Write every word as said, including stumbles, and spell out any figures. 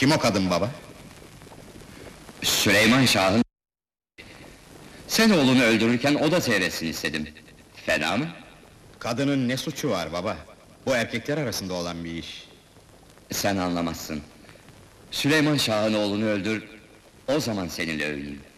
Kim o kadın baba? Süleyman Şah'ın... Sen oğlunu öldürürken o da seyretsin istedim. Fena mı? Kadının ne suçu var baba? Bu erkekler arasında olan bir iş. Sen anlamazsın. Süleyman Şah'ın oğlunu öldür, o zaman seninle övüneyim.